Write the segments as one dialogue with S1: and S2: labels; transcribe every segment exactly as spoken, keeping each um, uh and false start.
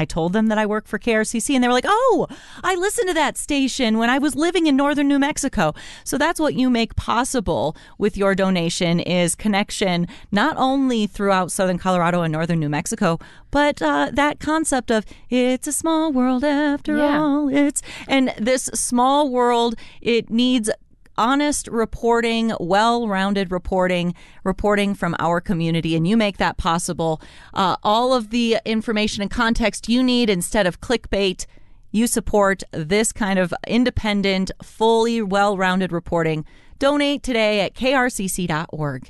S1: I told them that I work for K R C C, and they were like, oh, I listened to that station when I was living in northern New Mexico. So that's what you make possible with your donation, is connection not only throughout southern Colorado and northern New Mexico, but uh, that concept of it's a small world after
S2: Yeah.
S1: all. It's and this small world, it needs honest reporting, well-rounded reporting, reporting from our community, and you make that possible. Uh, all of the information and context you need instead of clickbait. You support this kind of independent, fully well-rounded reporting. Donate today at K R C C dot org.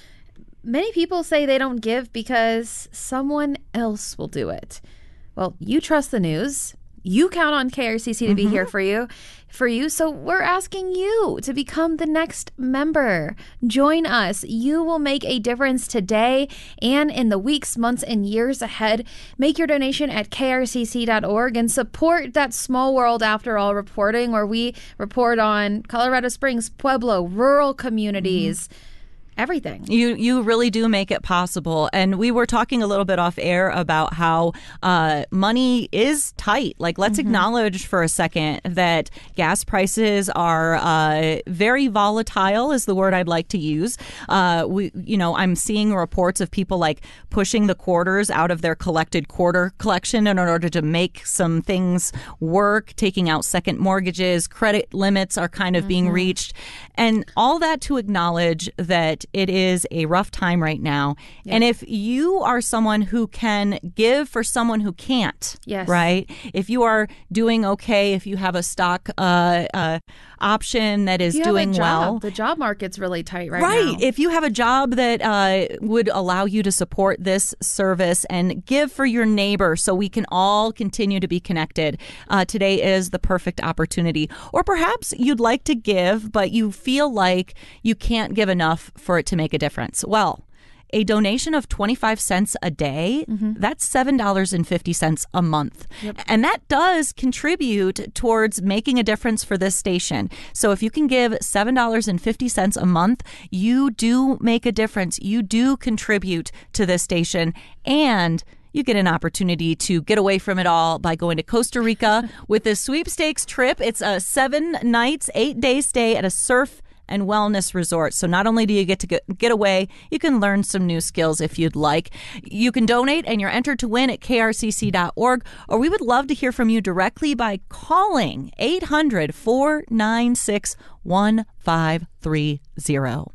S2: Many people say they don't give because someone else will do it. Well, you trust the news. You count on K R C C to
S1: Mm-hmm.
S2: be here for you, for you. So we're asking you to become the next member. Join us. You will make a difference today and in the weeks, months, and years ahead. Make your donation at K R C C dot org and support that small world after all reporting, where we report on Colorado Springs, Pueblo, rural communities. Mm-hmm. Everything.
S1: You you really do make it possible. And we were talking a little bit off air about how uh, money is tight. Like, let's mm-hmm. acknowledge for a second that gas prices are uh, very volatile, is the word I'd like to use. Uh, we, you know, I'm seeing reports of people like pushing the quarters out of their collected quarter collection in order to make some things work, taking out second mortgages, credit limits are kind of mm-hmm. being reached. And all that to acknowledge that it is a rough time right now. Yep. And if you are someone who can give for someone who can't,
S2: yes.
S1: right? If you are doing okay, if you have a stock uh, uh, option that is
S2: you
S1: doing
S2: have a
S1: well.
S2: job. The job market's really tight right,
S1: right.
S2: now.
S1: Right. If you have a job that uh, would allow you to support this service and give for your neighbor so we can all continue to be connected, uh, today is the perfect opportunity. Or perhaps you'd like to give, but you feel like you can't give enough for it to make a difference. Well, a donation of twenty-five cents a day, mm-hmm. that's seven dollars and fifty cents a month. Yep. And that does contribute towards making a difference for this station. So if you can give seven dollars and fifty cents a month, you do make a difference. You do contribute to this station, and you get an opportunity to get away from it all by going to Costa Rica with this sweepstakes trip. It's a seven nights, eight day stay at a surf and wellness resort. So not only do you get to get, get away, you can learn some new skills if you'd like. You can donate, and you're entered to win at K R C C dot org, or we would love to hear from you directly by calling eight hundred, four nine six, one five three zero.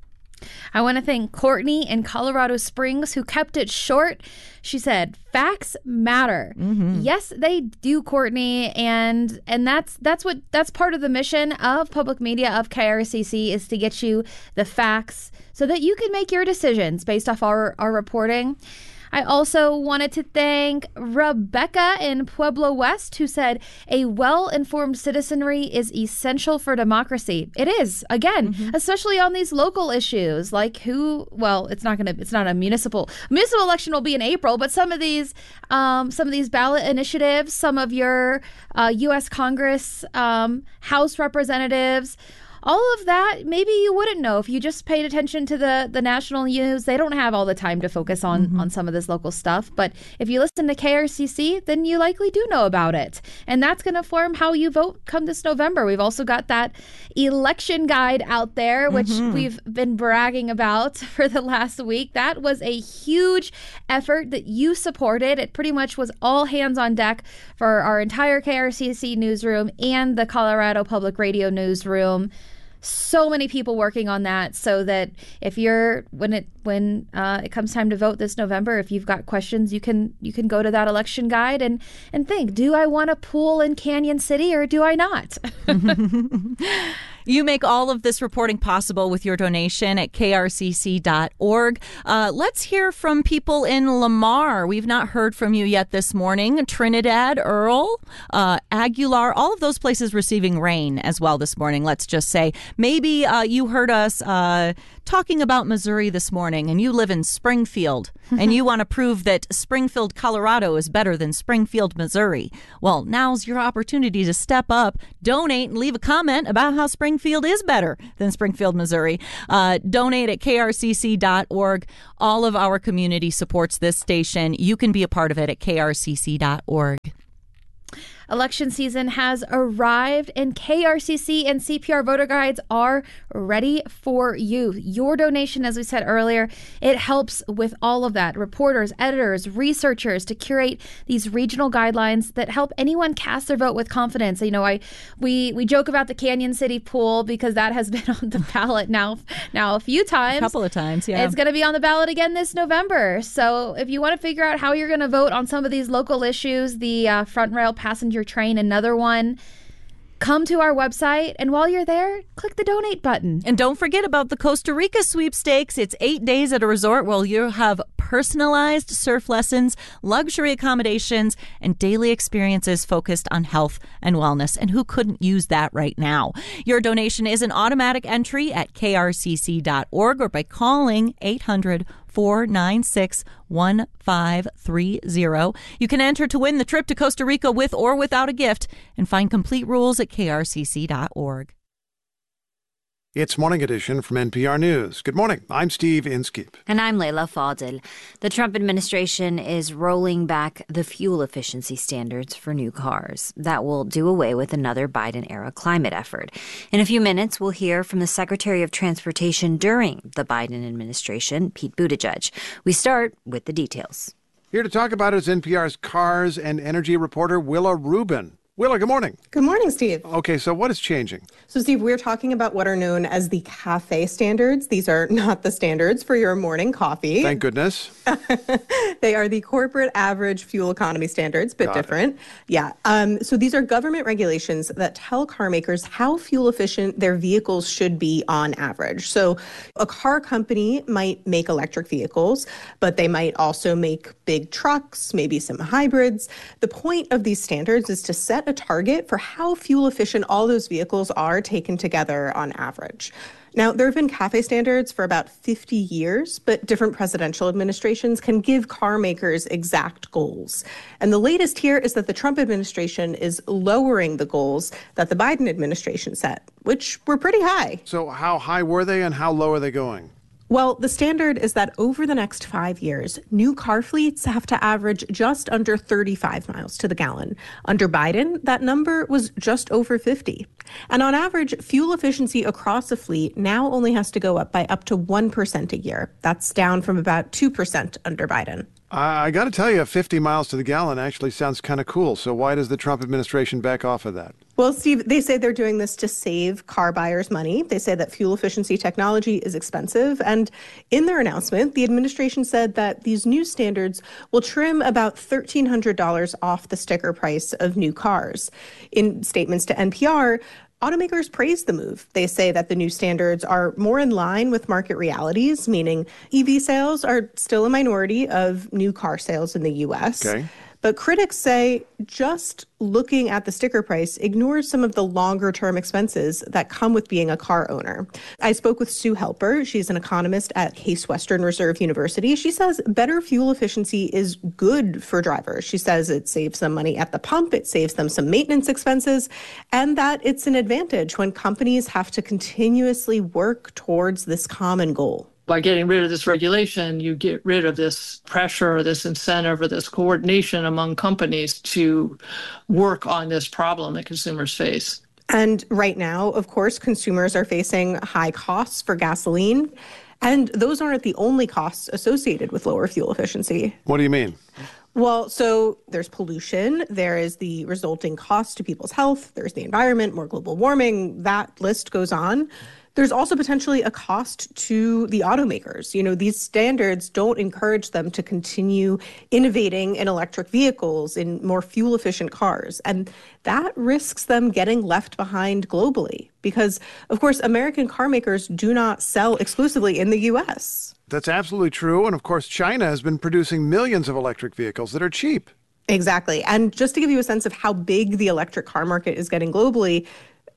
S2: I want to thank Courtney in Colorado Springs, who kept it short. She said, facts matter. Mm-hmm. Yes, they do, Courtney. And and that's that's what that's part of the mission of public media, of K R C C, is to get you the facts so that you can make your decisions based off our, our reporting. I also wanted to thank Rebecca in Pueblo West, who said, a well-informed citizenry is essential for democracy. It is, again, mm-hmm. especially on these local issues, like who, well, it's not going to, it's not a municipal, municipal election will be in April, but some of these, um, some of these ballot initiatives, some of your uh, U S Congress, um, House representatives, all of that, maybe you wouldn't know if you just paid attention to the, the national news. They don't have all the time to focus on, mm-hmm. on some of this local stuff. But if you listen to K R C C, then you likely do know about it. And that's going to form how you vote come this November. We've also got that election guide out there, which mm-hmm. we've been bragging about for the last week. That was a huge effort that you supported. It pretty much was all hands on deck for our entire K R C C newsroom and the Colorado Public Radio newsroom. So many people working on that, so that if you're when it when uh, it comes time to vote this November, if you've got questions, you can you can go to that election guide and and think, do I want a pool in Canyon City or do I not?
S1: You make all of this reporting possible with your donation at K R C C dot org. Uh, let's hear from people in Lamar. We've not heard from you yet this morning. Trinidad, Earl, uh, Aguilar, all of those places receiving rain as well this morning, let's just say. Maybe uh, you heard us uh, talking about Missouri this morning and you live in Springfield and you want to prove that Springfield, Colorado is better than Springfield, Missouri, well, now's your opportunity to step up, donate, and leave a comment about how Springfield is better than Springfield, Missouri. Uh, donate at K R C C dot org. All of our community supports this station. You can be a part of it at K R C C dot org.
S2: Election season has arrived, and K R C C and C P R voter guides are ready for you. Your donation, as we said earlier, it helps with all of that. Reporters, editors, researchers to curate these regional guidelines that help anyone cast their vote with confidence. You know, I we we joke about the Canyon City poll because that has been on the ballot now now a few times.
S1: A couple of times, yeah.
S2: It's going to be on the ballot again this November. So if you want to figure out how you're going to vote on some of these local issues, the uh, front rail passenger train, another one, come to our website, and while you're there, click the donate button.
S1: And don't forget about the Costa Rica sweepstakes. It's eight days at a resort where you'll have personalized surf lessons, luxury accommodations, and daily experiences focused on health and wellness. And who couldn't use that right now? Your donation is an automatic entry at K R C C dot org or by calling eight hundred, four nine six, one five three zero. You can enter to win the trip to Costa Rica with or without a gift and find complete rules at K R C C dot org.
S3: It's Morning Edition from N P R News. Good morning. I'm Steve Inskeep.
S4: And I'm Leila Fadel. The Trump administration is rolling back the fuel efficiency standards for new cars. That will do away with another Biden-era climate effort. In a few minutes, we'll hear from the Secretary of Transportation during the Biden administration, Pete Buttigieg. We start with the details.
S3: Here to talk about it is N P R's cars and energy reporter Willa Rubin. Willa, good morning.
S5: Good morning, Steve.
S3: Okay, so what is changing?
S5: So, Steve, we're talking about what are known as the CAFE standards. These are not the standards for your morning coffee.
S3: Thank goodness.
S5: They are the corporate average fuel economy standards, but
S3: Got
S5: different.
S3: It.
S5: Yeah. Um, so these are government regulations that tell car makers how fuel efficient their vehicles should be on average. So a car company might make electric vehicles, but they might also make big trucks, maybe some hybrids. The point of these standards is to set a target for how fuel efficient all those vehicles are taken together on average. Now, there have been CAFE standards for about fifty years, but different presidential administrations can give car makers exact goals. And the latest here is that the Trump administration is lowering the goals that the Biden administration set, which were pretty high.
S3: So how high were they and how low are they going?
S5: Well, the standard is that over the next five years, new car fleets have to average just under thirty-five miles to the gallon. Under Biden, that number was just over fifty. And on average, fuel efficiency across a fleet now only has to go up by up to one percent a year. That's down from about two percent under Biden.
S3: I, I got to tell you, fifty miles to the gallon actually sounds kind of cool. So why does the Trump administration back off of that?
S5: Well, Steve, they say they're doing this to save car buyers money. They say that fuel efficiency technology is expensive. And in their announcement, the administration said that these new standards will trim about one thousand three hundred dollars off the sticker price of new cars. In statements to N P R, automakers praise the move. They say that the new standards are more in line with market realities, meaning E V sales are still a minority of new car sales in the U S.
S3: Okay.
S5: But critics say just looking at the sticker price ignores some of the longer term expenses that come with being a car owner. I spoke with Sue Helper. She's an economist at Case Western Reserve University. She says better fuel efficiency is good for drivers. She says it saves them money at the pump, it saves them some maintenance expenses, and that it's an advantage when companies have to continuously work towards this common goal.
S6: By getting rid of this regulation, you get rid of this pressure or this incentive or this coordination among companies to work on this problem that consumers face.
S5: And right now, of course, consumers are facing high costs for gasoline, and those aren't the only costs associated with lower fuel efficiency.
S3: What do you mean?
S5: Well, so there's pollution, there is the resulting cost to people's health, there's the environment, more global warming, that list goes on. There's also potentially a cost to the automakers. You know, these standards don't encourage them to continue innovating in electric vehicles, in more fuel-efficient cars. And that risks them getting left behind globally because, of course, American car makers do not sell exclusively in the U S.
S3: That's absolutely true. And, of course, China has been producing millions of electric vehicles that are cheap.
S5: Exactly. And just to give you a sense of how big the electric car market is getting globally,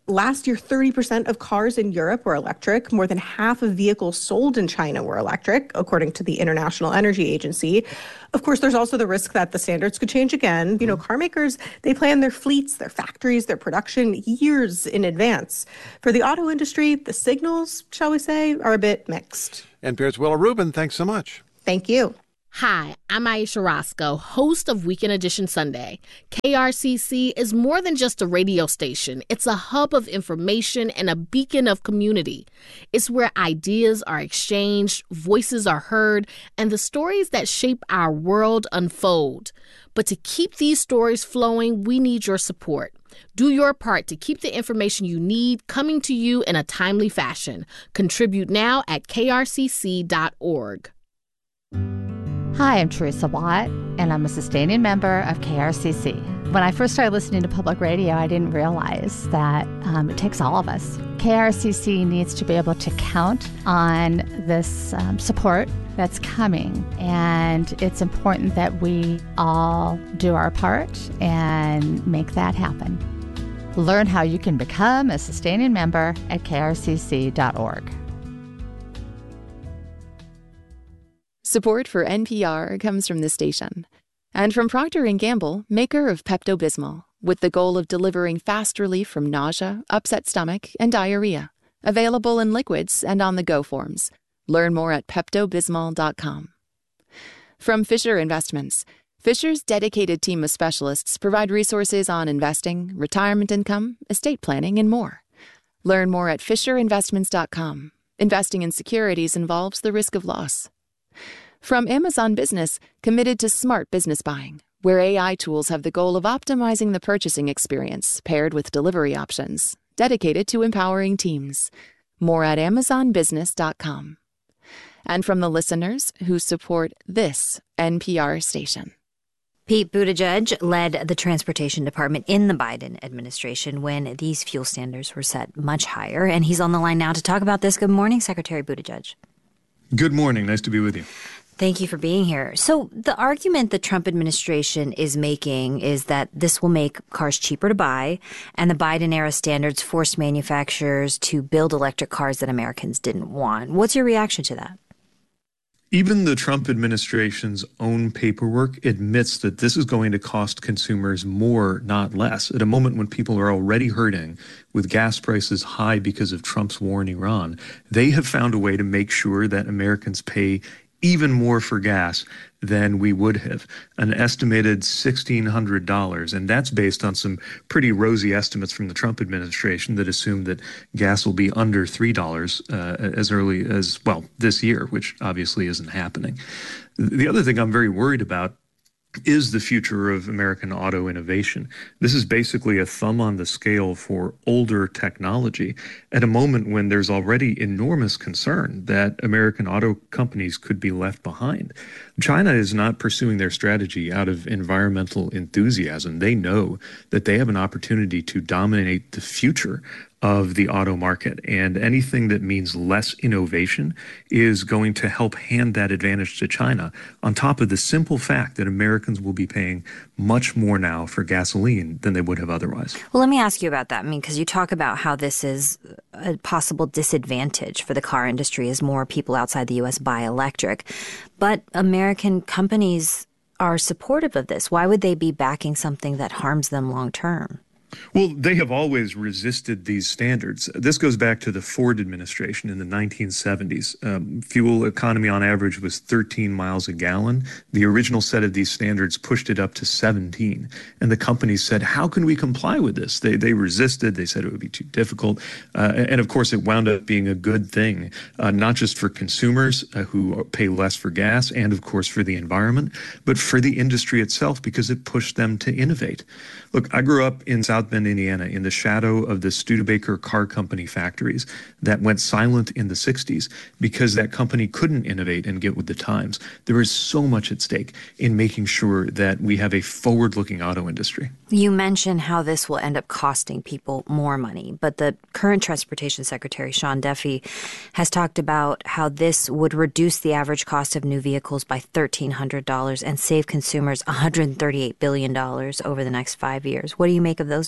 S5: Last year, thirty percent of cars in Europe were electric. More than half of vehicles sold in China were electric, according to the International Energy Agency. Of course, there's also the risk that the standards could change again. You know, car makers, they plan their fleets, their factories, their production years in advance. For the auto industry, the signals, shall we say, are a bit mixed.
S3: N P R's Willa Rubin, thanks so much.
S5: Thank you.
S7: Hi, I'm Aisha Roscoe, host of Weekend Edition Sunday. K R C C is more than just a radio station. It's a hub of information and a beacon of community. It's where ideas are exchanged, voices are heard, and the stories that shape our world unfold. But to keep these stories flowing, we need your support. Do your part to keep the information you need coming to you in a timely fashion. Contribute now at K R C C dot org.
S8: Hi, I'm Teresa Watt, and I'm a sustaining member of K R C C. When I first started listening to public radio, I didn't realize that um, it takes all of us. K R C C needs to be able to count on this um, support that's coming, and it's important that we all do our part and make that happen. Learn how you can become a sustaining member at K R C C dot org.
S9: Support for N P R comes from this station and from Procter and Gamble, maker of Pepto-Bismol, with the goal of delivering fast relief from nausea, upset stomach, and diarrhea. Available in liquids and on-the-go forms. Learn more at Pepto Bismol dot com. From Fisher Investments, Fisher's dedicated team of specialists provide resources on investing, retirement income, estate planning, and more. Learn more at Fisher Investments dot com. Investing in securities involves the risk of loss. From Amazon Business, committed to smart business buying, where A I tools have the goal of optimizing the purchasing experience paired with delivery options, dedicated to empowering teams. More at Amazon Business dot com. And from the listeners who support this N P R station.
S4: Pete Buttigieg led the transportation department in the Biden administration when these fuel standards were set much higher. And he's on the line now to talk about this. Good morning, Secretary Buttigieg.
S10: Good morning. Nice to be with you.
S4: Thank you for being here. So the argument the Trump administration is making is that this will make cars cheaper to buy, and the Biden-era standards forced manufacturers to build electric cars that Americans didn't want. What's your reaction to that?
S10: Even the Trump administration's own paperwork admits that this is going to cost consumers more, not less, at a moment when people are already hurting with gas prices high because of Trump's war in Iran. They have found a way to make sure that Americans pay even more for gas than we would have, an estimated sixteen hundred dollars. And that's based on some pretty rosy estimates from the Trump administration that assume that gas will be under three dollars uh, as early as, well, this year, which obviously isn't happening. The other thing I'm very worried about is the future of American auto innovation. This is basically a thumb on the scale for older technology at a moment when there's already enormous concern that American auto companies could be left behind. China is not pursuing their strategy out of environmental enthusiasm. They know that they have an opportunity to dominate the future of the auto market, and anything that means less innovation is going to help hand that advantage to China, on top of the simple fact that Americans will be paying much more now for gasoline than they would have otherwise.
S4: Well, let me ask you about that. I mean, because you talk about how this is a possible disadvantage for the car industry as more people outside the U S buy electric, but American companies are supportive of this. Why would they be backing something that harms them long term?
S10: Well, they have always resisted these standards. This goes back to the Ford administration in the nineteen seventies. Um, fuel economy on average was thirteen miles a gallon. The original set of these standards pushed it up to seventeen. And the companies said, how can we comply with this? They they resisted. They said it would be too difficult. Uh, and of course, it wound up being a good thing, uh, not just for consumers uh, who pay less for gas and, of course, for the environment, but for the industry itself because it pushed them to innovate. Look, I grew up in South Bend, Indiana, in the shadow of the Studebaker car company factories that went silent in the sixties because that company couldn't innovate and get with the times. There is so much at stake in making sure that we have a forward-looking auto industry.
S4: You mentioned how this will end up costing people more money, but the current Transportation Secretary, Sean Duffy, has talked about how this would reduce the average cost of new vehicles by thirteen hundred dollars and save consumers one hundred thirty-eight billion dollars over the next five years. What do you make of those numbers?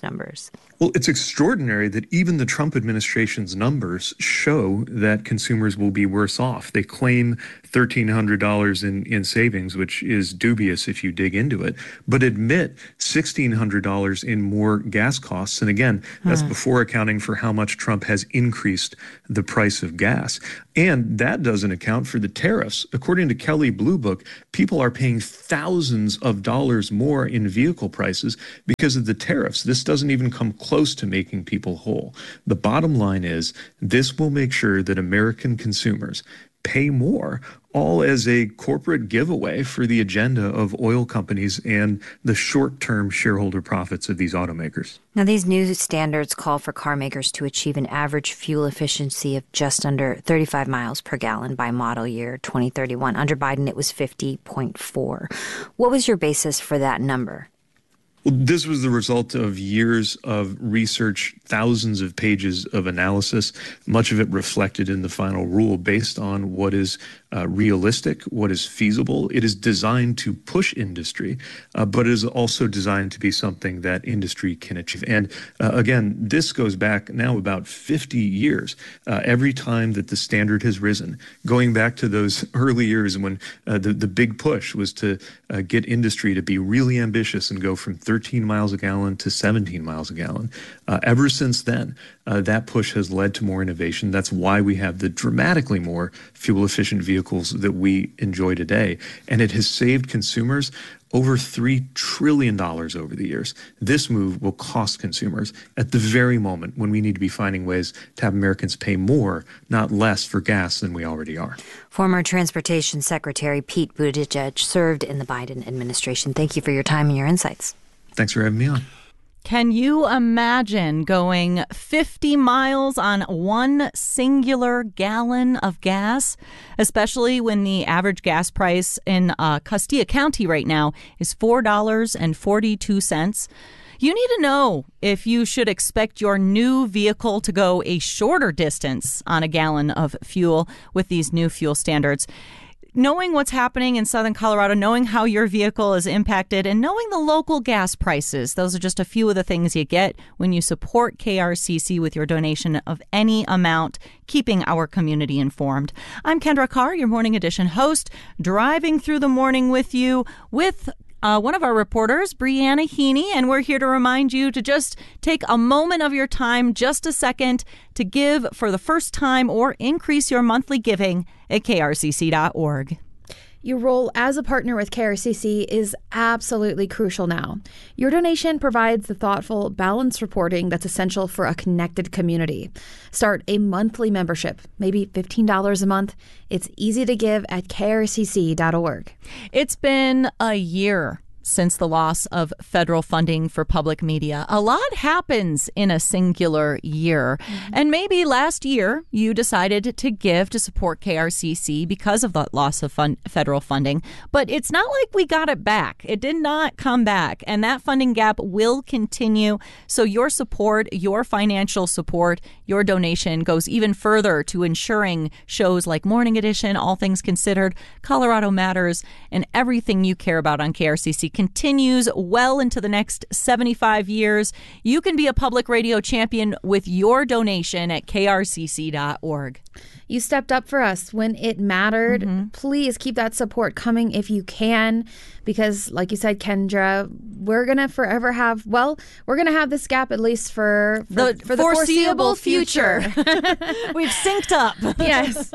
S4: numbers.
S10: Well, it's extraordinary that even the Trump administration's numbers show that consumers will be worse off. They claim thirteen hundred dollars in, in savings, which is dubious if you dig into it, but admit sixteen hundred dollars in more gas costs. And again, that's hmm. before accounting for how much Trump has increased the price of gas. And that doesn't account for the tariffs. According to Kelley Blue Book, people are paying thousands of dollars more in vehicle prices because of the tariffs. This doesn't even come close to making people whole. The bottom line is this will make sure that American consumers pay more, all as a corporate giveaway for the agenda of oil companies and the short-term shareholder profits of these automakers.
S4: Now, these new standards call for car makers to achieve an average fuel efficiency of just under thirty-five miles per gallon by model year twenty thirty-one. Under Biden, it was fifty point four. What was your basis for that number?
S10: Well, this was the result of years of research, thousands of pages of analysis, much of it reflected in the final rule based on what is uh, realistic, what is feasible. It is designed to push industry, uh, but it is also designed to be something that industry can achieve. And uh, again, this goes back now about fifty years. Uh, every time that the standard has risen, going back to those early years when uh, the, the big push was to uh, get industry to be really ambitious and go from thirteen miles a gallon to seventeen miles a gallon. Uh, ever since then, uh, that push has led to more innovation. That's why we have the dramatically more fuel-efficient vehicles that we enjoy today. And it has saved consumers over three trillion dollars over the years. This move will cost consumers at the very moment when we need to be finding ways to have Americans pay more, not less, for gas than we already are.
S4: Former Transportation Secretary Pete Buttigieg served in the Biden administration. Thank you for your time and your insights.
S10: Thanks for having me on.
S1: Can you imagine going fifty miles on one singular gallon of gas, especially when the average gas price in uh, Castilla County right now is four dollars and forty-two cents? You need to know if you should expect your new vehicle to go a shorter distance on a gallon of fuel with these new fuel standards. Knowing what's happening in southern Colorado, knowing how your vehicle is impacted, and knowing the local gas prices, those are just a few of the things you get when you support K R C C with your donation of any amount, keeping our community informed. I'm Kendra Carr, your Morning Edition host, driving through the morning with you with Uh, one of our reporters, Brianna Heaney, and we're here to remind you to just take a moment of your time, just a second, to give for the first time or increase your monthly giving at K R C C dot org.
S2: Your role as a partner with K R C C is absolutely crucial now. Your donation provides the thoughtful, balanced reporting that's essential for a connected community. Start a monthly membership, maybe fifteen dollars a month. It's easy to give at K R C C dot org.
S1: It's been a year since the loss of federal funding for public media. A lot happens in a singular year. Mm-hmm. And maybe last year you decided to give to support K R C C because of the loss of fun- federal funding. But it's not like we got it back. It did not come back. And that funding gap will continue. So your support, your financial support, your donation goes even further to ensuring shows like Morning Edition, All Things Considered, Colorado Matters, and everything you care about on K R C C continues well into the next seventy-five years. You can be a public radio champion with your donation at K R C C dot org.
S2: You stepped up for us when it mattered. Mm-hmm. Please keep that support coming if you can, because like you said, Kendra, we're going to forever have, well, we're going to have this gap at least for, for,
S1: the,
S2: for the foreseeable, foreseeable future.
S1: future. We've synced up.
S2: Yes.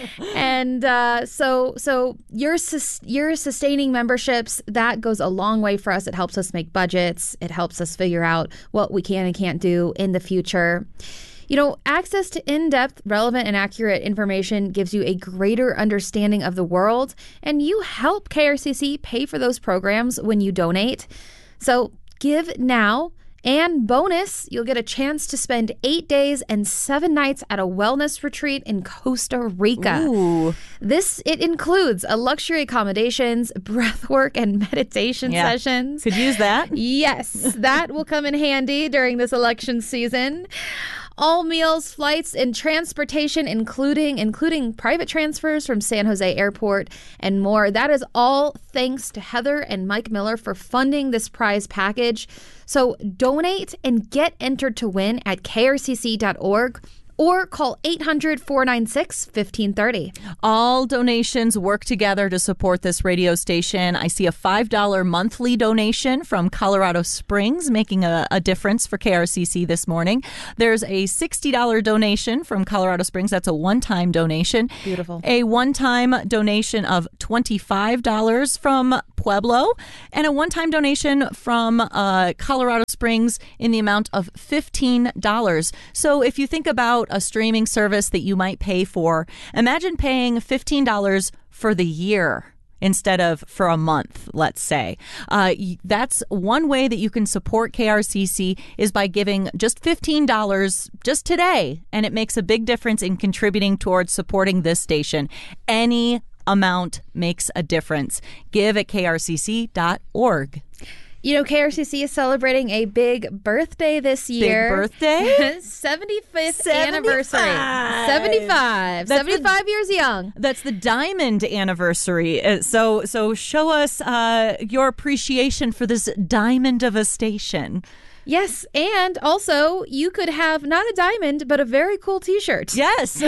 S2: And uh, so so your, sus- your sustaining memberships, that goes a long way for us. It helps us make budgets. It helps us figure out what we can and can't do in the future. You know, access to in-depth, relevant, and accurate information gives you a greater understanding of the world, and you help K R C C pay for those programs when you donate. So give now, and bonus, you'll get a chance to spend eight days and seven nights at a wellness retreat in Costa Rica.
S1: Ooh.
S2: This, it includes a luxury accommodations, breathwork, and meditation
S1: yeah.
S2: sessions.
S1: Could use that.
S2: Yes, that will come in handy during this election season. all meals, flights, and transportation, including including private transfers from San Jose Airport and more. That is all thanks to Heather and Mike Miller for funding this prize package. So donate and get entered to win at K R C C dot org. Or call eight hundred, four nine six, fifteen thirty.
S1: All donations work together to support this radio station. I see a five dollars monthly donation from Colorado Springs making a, a difference for K R C C this morning. There's a sixty dollars donation from Colorado Springs. That's a one-time donation.
S2: Beautiful.
S1: A one-time donation of twenty-five dollars from Pueblo, and a one-time donation from uh, Colorado Springs in the amount of fifteen dollars. So if you think about a streaming service that you might pay for, imagine paying fifteen dollars for the year instead of for a month, let's say. Uh, that's one way that you can support K R C C is by giving just fifteen dollars just today, and it makes a big difference in contributing towards supporting this station. Any amount makes a difference. Give at K R C C dot org.
S2: You know, K R C C is celebrating a big birthday this year.
S1: Big birthday?
S2: seventy-fifth
S1: seventy-five.
S2: Anniversary. seventy-five.
S1: That's
S2: seventy-five
S1: the,
S2: years young.
S1: That's the diamond anniversary. Uh, So so show us uh, your appreciation for this diamond of a station.
S2: Yes, and also you could have not a diamond, but a very cool t-shirt.
S1: Yes.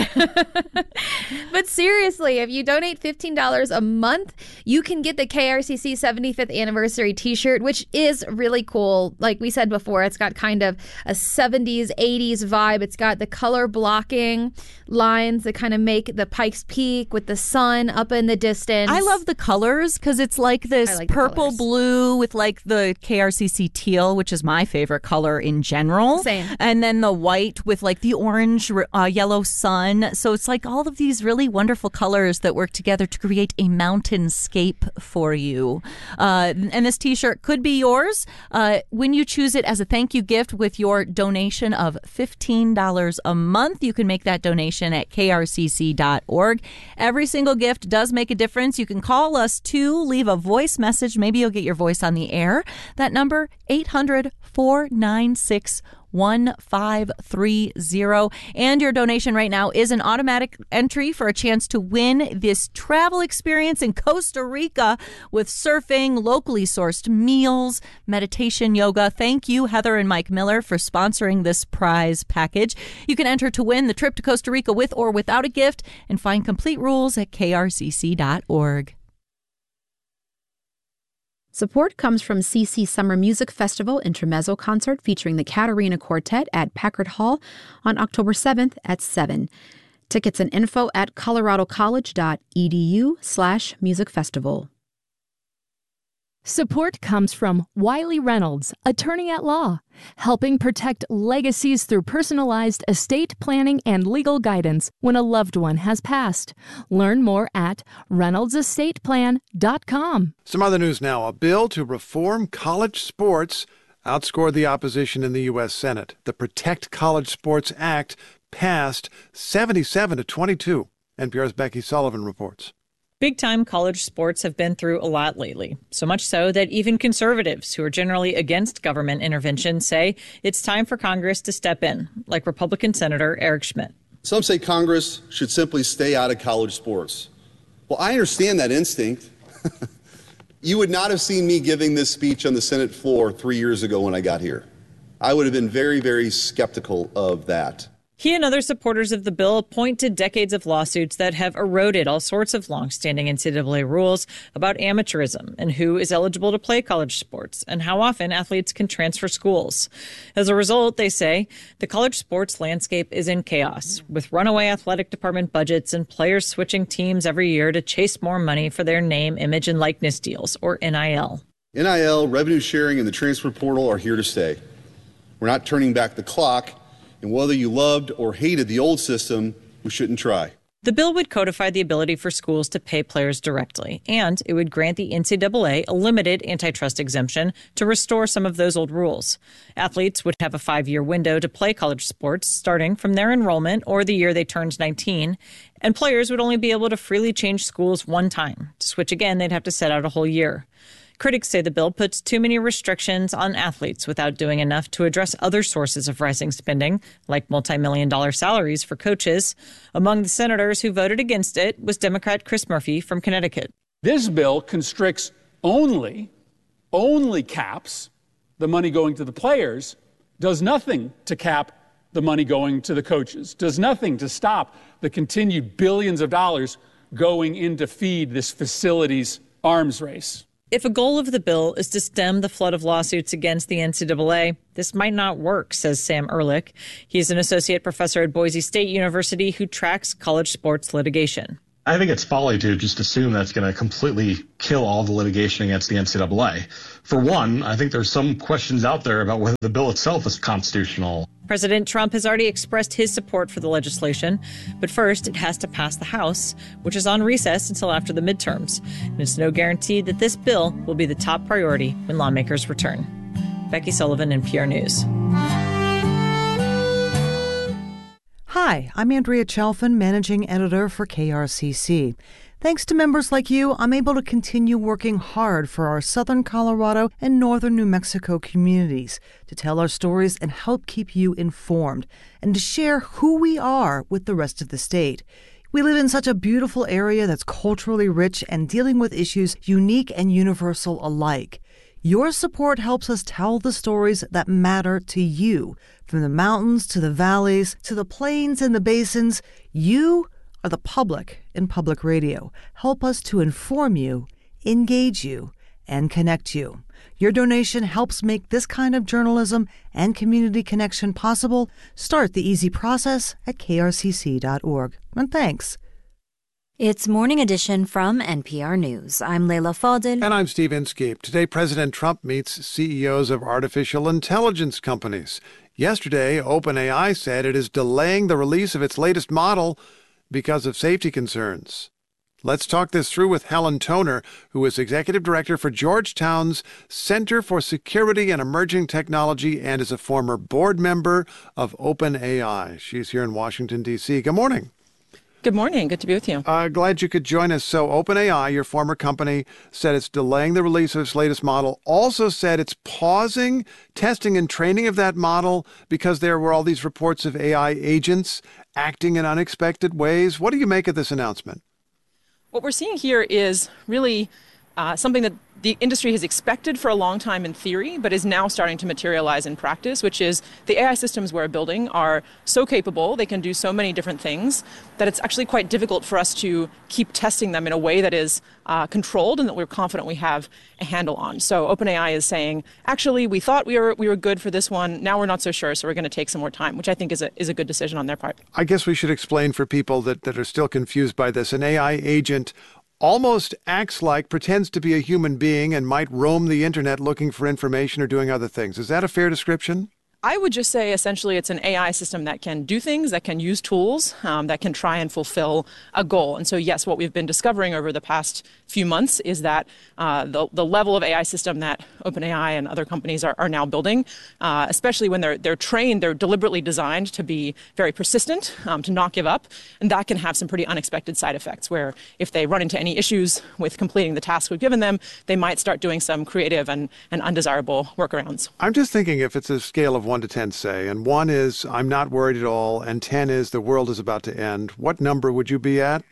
S2: But seriously, if you donate fifteen dollars a month, you can get the K R C C seventy-fifth anniversary t-shirt, which is really cool. Like we said before, it's got kind of a seventies, eighties vibe. It's got the color blocking lines that kind of make the Pikes Peak with the sun up in the distance.
S1: I love the colors because it's like this
S2: like the
S1: purple
S2: colors.
S1: blue with like the K R C C teal, which is my favorite color in general.
S2: Same.
S1: And then the white with like the orange, uh, yellow sun. So it's like all of these really wonderful colors that work together to create a mountainscape for you. Uh, and this t-shirt could be yours uh, when you choose it as a thank you gift with your donation of fifteen dollars a month. You can make that donation at K R C C dot org. Every single gift does make a difference. You can call us to leave a voice message. Maybe you'll get your voice on the air. That number, eight hundred, four nine six, one five three zero. And your donation right now is an automatic entry for a chance to win this travel experience in Costa Rica with surfing, locally sourced meals, meditation, yoga. Thank you, Heather and Mike Miller, for sponsoring this prize package. You can enter to win the trip to Costa Rica with or without a gift and find complete rules at K R C C dot org.
S11: Support comes from C C Summer Music Festival Intermezzo Concert featuring the Caterina Quartet at Packard Hall on October seventh at seven. Tickets and info at coloradocollege.edu slash music festival.
S12: Support comes from Wiley Reynolds, attorney at law, helping protect legacies through personalized estate planning and legal guidance when a loved one has passed. Learn more at reynolds estate plan dot com.
S3: Some other news now. A bill to reform college sports outscored the opposition in the U S Senate. The Protect College Sports Act passed seventy-seven to twenty-two. N P R's Becky Sullivan reports.
S13: Big-time college sports have been through a lot lately, so much so that even conservatives who are generally against government intervention say it's time for Congress to step in, like Republican Senator Eric Schmidt.
S14: Some say Congress should simply stay out of college sports. Well, I understand that instinct. You would not have seen me giving this speech on the Senate floor three years ago when I got here. I would have been very, very skeptical of that.
S13: He and other supporters of the bill point to decades of lawsuits that have eroded all sorts of longstanding N C double A rules about amateurism and who is eligible to play college sports and how often athletes can transfer schools. As a result, they say, the college sports landscape is in chaos, with runaway athletic department budgets and players switching teams every year to chase more money for their name, image, and likeness deals, or N I L.
S14: N I L, revenue sharing, and the transfer portal are here to stay. We're not turning back the clock. And whether you loved or hated the old system, we shouldn't try.
S13: The bill would codify the ability for schools to pay players directly, and it would grant the N C double A a limited antitrust exemption to restore some of those old rules. Athletes would have a five-year window to play college sports, starting from their enrollment or the year they turned nineteen, and players would only be able to freely change schools one time. To switch again, they'd have to set out a whole year. Critics say the bill puts too many restrictions on athletes without doing enough to address other sources of rising spending, like multi-million dollar salaries for coaches. Among the senators who voted against it was Democrat Chris Murphy from Connecticut.
S15: This bill constricts only, only caps the money going to the players, does nothing to cap the money going to the coaches, does nothing to stop the continued billions of dollars going in to feed this facility's arms race.
S13: If a goal of the bill is to stem the flood of lawsuits against the N C double A, this might not work, says Sam Ehrlich. He's an associate professor at Boise State University who tracks college sports litigation.
S16: I think it's folly to just assume that's going to completely kill all the litigation against the N C double A. For one, I think there's some questions out there about whether the bill itself is constitutional.
S13: President Trump has already expressed his support for the legislation, but first it has to pass the House, which is on recess until after the midterms. And it's no guarantee that this bill will be the top priority when lawmakers return. Becky Sullivan, N P R News.
S17: Hi, I'm Andrea Chalfin, Managing Editor for K R C C. Thanks to members like you, I'm able to continue working hard for our southern Colorado and northern New Mexico communities to tell our stories and help keep you informed and to share who we are with the rest of the state. We live in such a beautiful area that's culturally rich and dealing with issues unique and universal alike. Your support helps us tell the stories that matter to you. From the mountains to the valleys to the plains and the basins, you are the public in public radio. Help us to inform you, engage you, and connect you. Your donation helps make this kind of journalism and community connection possible. Start the easy process at k r c c dot org. And thanks.
S4: It's Morning Edition from N P R News. I'm Leila Fadel.
S3: And I'm Steve Inskeep. Today, President Trump meets C E Os of artificial intelligence companies. Yesterday, OpenAI said it is delaying the release of its latest model because of safety concerns. Let's talk this through with Helen Toner, who is Executive Director for Georgetown's Center for Security and Emerging Technology and is a former board member of OpenAI. She's here in Washington, D C Good morning.
S18: Good morning. Good to be with you.
S3: Uh, glad you could join us. So OpenAI, your former company, said it's delaying the release of its latest model, also said it's pausing testing and training of that model because there were all these reports of A I agents acting in unexpected ways. What do you make of this announcement?
S18: What we're seeing here is really uh, something that the industry has expected for a long time in theory, but is now starting to materialize in practice, which is the A I systems we're building are so capable, they can do so many different things, that it's actually quite difficult for us to keep testing them in a way that is uh, controlled and that we're confident we have a handle on. So OpenAI is saying, actually, we thought we were we were good for this one. Now we're not so sure, so we're going to take some more time, which I think is a is a good decision on their part.
S3: I guess we should explain for people that, that are still confused by this. An A I agent almost acts like, pretends to be a human being and might roam the internet looking for information or doing other things. Is that a fair description?
S18: I would just say essentially it's an A I system that can do things, that can use tools, um, that can try and fulfill a goal. And so, yes, what we've been discovering over the past few months is that uh, the, the level of A I system that OpenAI and other companies are, are now building, uh, especially when they're they're trained, they're deliberately designed to be very persistent, um, to not give up. And that can have some pretty unexpected side effects where if they run into any issues with completing the task we've given them, they might start doing some creative and, and undesirable workarounds.
S3: I'm just thinking if it's a scale of one to ten, say, and one is I'm not worried at all, and ten is the world is about to end, what number would you be at?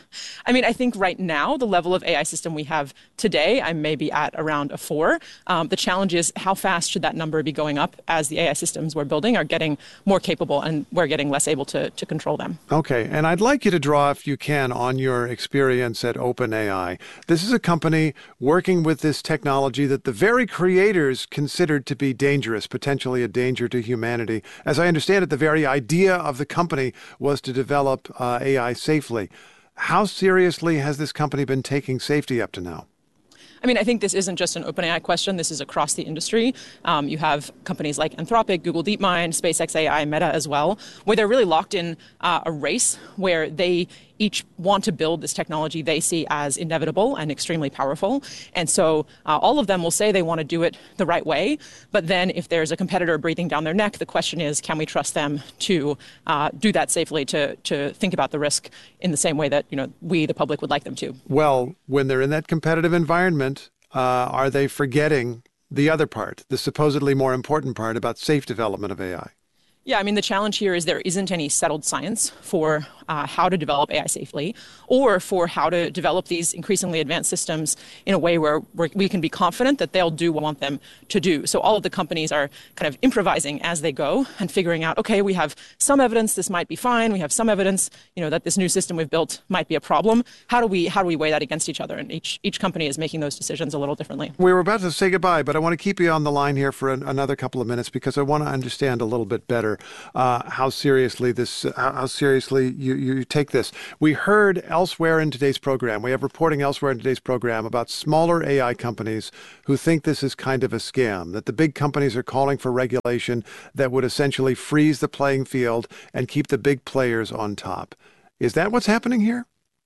S18: I mean, I think right now, the level of A I system we have today, I may be at around a four. Um, the challenge is how fast should that number be going up as the A I systems we're building are getting more capable and we're getting less able to, to control them.
S3: Okay, and I'd like you to draw, if you can, on your experience at OpenAI. This is a company working with this technology that the very creators considered to be dangerous, potentially a danger to humanity. As I understand it, the very idea of the company was to develop uh, A I safely. How seriously has this company been taking safety up to now?
S18: I mean, I think this isn't just an OpenAI question. This is across the industry. Um, you have companies like Anthropic, Google DeepMind, SpaceX A I, Meta as well, where they're really locked in uh, a race where they each want to build this technology they see as inevitable and extremely powerful. And so uh, all of them will say they want to do it the right way. But then if there's a competitor breathing down their neck, the question is, can we trust them to uh, do that safely, to to think about the risk in the same way that, you know, we, the public, would like them to?
S3: Well, when they're in that competitive environment, uh, are they forgetting the other part, the supposedly more important part about safe development of A I?
S18: Yeah, I mean, the challenge here is there isn't any settled science for uh, how to develop A I safely or for how to develop these increasingly advanced systems in a way where, where we can be confident that they'll do what we want them to do. So all of the companies are kind of improvising as they go and figuring out, okay, we have some evidence this might be fine. We have some evidence, you know, that this new system we've built might be a problem. How do we how do we weigh that against each other? And each each company is making those decisions a little differently.
S3: We were about to say goodbye, but I want to keep you on the line here for an, another couple of minutes because I want to understand a little bit better Uh, how seriously this, uh, how seriously you, you take this. We heard elsewhere in today's program, we have reporting elsewhere in today's program about smaller A I companies who think this is kind of a scam, that the big companies are calling for regulation that would essentially freeze the playing field and keep the big players on top. Is that what's happening here?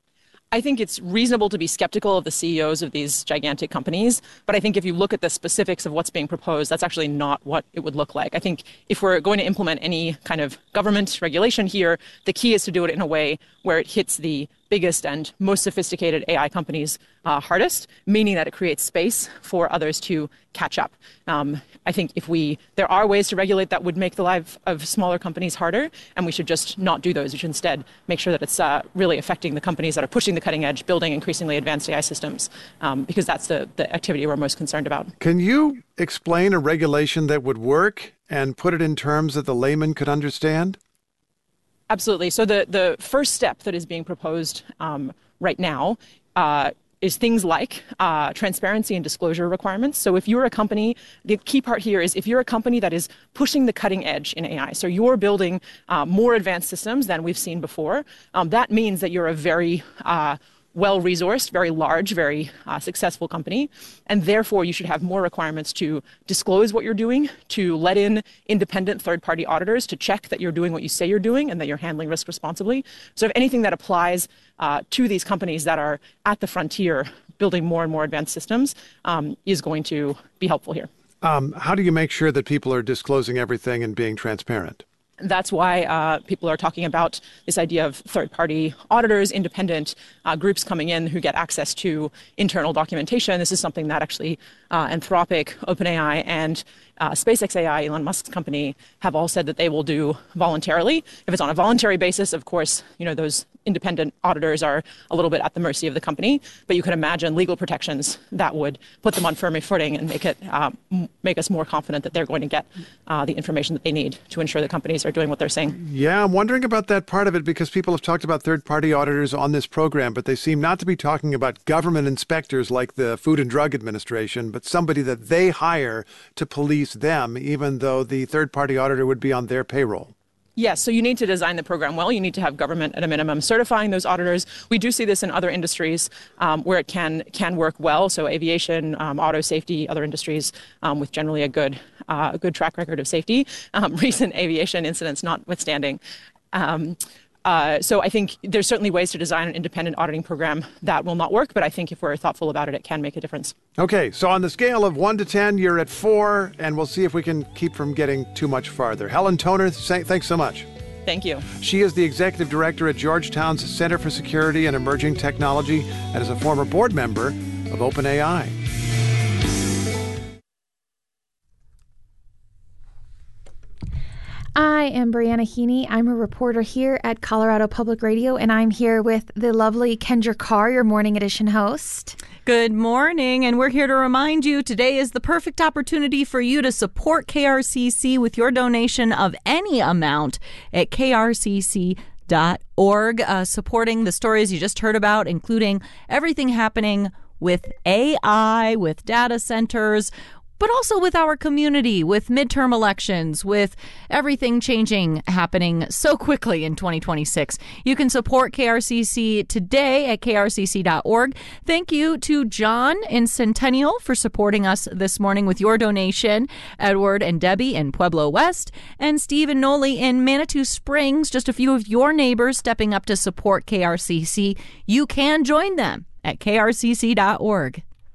S18: I think it's reasonable to be skeptical of the C E Os of these gigantic companies, but I think if you look at the specifics of what's being proposed, that's actually not what it would look like. I think if we're going to implement any kind of government regulation here, the key is to do it in a way where it hits the biggest and most sophisticated A I companies uh, hardest, meaning that it creates space for others to catch up. Um, I think if we, there are ways to regulate that would make the life of smaller companies harder, and we should just not do those. We should instead make sure that it's uh, really affecting the companies that are pushing the cutting edge, building increasingly advanced A I systems, um, because that's the, the activity we're most concerned about.
S3: Can you explain a regulation that would work and put it in terms that the layman could understand?
S18: Absolutely. So the, the first step that is being proposed um, right now uh, is things like uh, transparency and disclosure requirements. So if you're a company, the key part here is if you're a company that is pushing the cutting edge in A I, so you're building uh, more advanced systems than we've seen before, um, that means that you're a very uh, well-resourced, very large, very uh, successful company, and therefore you should have more requirements to disclose what you're doing, to let in independent third-party auditors to check that you're doing what you say you're doing and that you're handling risk responsibly. So if anything that applies uh, to these companies that are at the frontier building more and more advanced systems um, is going to be helpful here.
S3: Um, how do you make sure that people are disclosing everything and being transparent?
S18: That's why uh, people are talking about this idea of third-party auditors, independent uh, groups coming in who get access to internal documentation. This is something that actually uh, Anthropic, OpenAI, and uh, SpaceX A I, Elon Musk's company, have all said that they will do voluntarily. If it's on a voluntary basis, of course, you know, those independent auditors are a little bit at the mercy of the company. But you can imagine legal protections that would put them on firmer footing and make it uh, make us more confident that they're going to get uh, the information that they need to ensure the companies are doing what they're saying.
S3: Yeah, I'm wondering about that part of it because people have talked about third-party auditors on this program, but they seem not to be talking about government inspectors like the Food and Drug Administration, but somebody that they hire to police them, even though the third-party auditor would be on their payroll.
S18: Yes, so you need to design the program well. You need to have government at a minimum certifying those auditors. We do see this in other industries um, where it can can work well. So aviation, um, auto safety, other industries um, with generally a good uh, a good track record of safety. Um, recent aviation incidents notwithstanding. Um, Uh, so I think there's certainly ways to design an independent auditing program that will not work, but I think if we're thoughtful about it, it can make a difference.
S3: Okay, so on the scale of one to ten, you're at four, and we'll see if we can keep from getting too much farther. Helen Toner, thanks so much.
S18: Thank you.
S3: She is the executive director at Georgetown's Center for Security and Emerging Technology and is a former board member of OpenAI.
S2: I am Brianna Heaney. I'm a reporter here at Colorado Public Radio, and I'm here with the lovely Kendra Carr, your Morning Edition host.
S1: Good morning, and we're here to remind you today is the perfect opportunity for you to support K R C C with your donation of any amount at K R C C dot org, uh, supporting the stories you just heard about, including everything happening with A I, with data centers, but also with our community, with midterm elections, with everything changing, happening so quickly in twenty twenty-six. You can support K R C C today at K R C C dot org. Thank you to John in Centennial for supporting us this morning with your donation, Edward and Debbie in Pueblo West, and Steve and Noli in Manitou Springs, just a few of your neighbors stepping up to support K R C C. You can join them at K R C C dot org.